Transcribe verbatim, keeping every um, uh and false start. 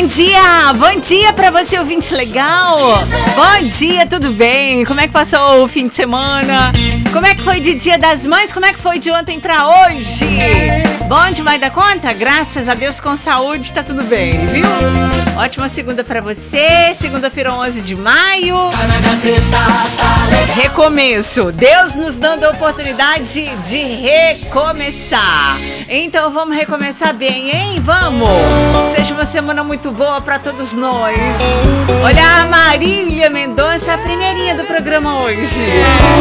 dia! Bom dia pra você, ouvinte legal! Bom dia, tudo bem? Como é que passou o fim de semana? Como é que foi de Dia das Mães? Como é que foi de ontem pra hoje? Bom demais da conta? Graças a Deus, com saúde, tá tudo bem, viu? Ótima segunda pra você, segunda-feira, onze de maio. Recomeço. Deus nos dando a oportunidade de recomeçar. Então vamos recomeçar bem, hein? Vamos! Seja uma semana muito boa pra todos nós. Olha a Marília Mendonça, a primeirinha do programa hoje.